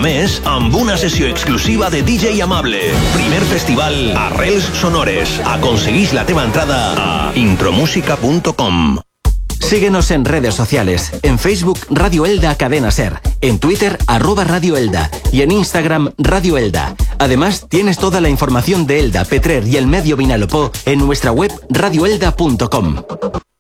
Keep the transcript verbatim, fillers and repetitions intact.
mes amb una sessió exclusiva de D J Amable. Primer festival Arrels Sonores. Aconseguís la teva entrada a intromusica punto com. Síguenos en redes sociales. En Facebook, Radio Elda Cadena Ser. En Twitter, arroba Radio Elda. Y en Instagram, Radio Elda. Además, tienes toda la información de Elda, Petrer y el Medio Vinalopó en nuestra web radio elda punto com.